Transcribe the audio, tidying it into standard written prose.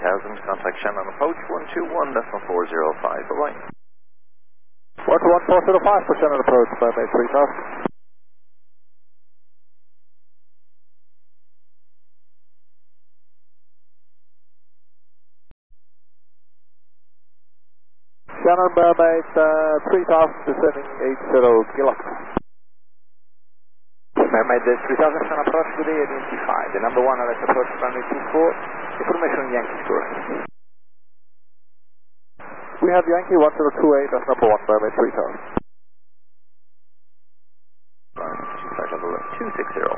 contact Shannon approach 121.405, bye-bye. 121.405 for Shannon approach, Mermaid 3000. Shannon Mermaid 3000 descending 80 Gillop. Mermaid 3000, Shannon approach, good day, identify. The number 1 let's approach runway 24, information Yankee scoring. We have Yankee 1028, that's number 1, Mermaid 3000. Flight level 260.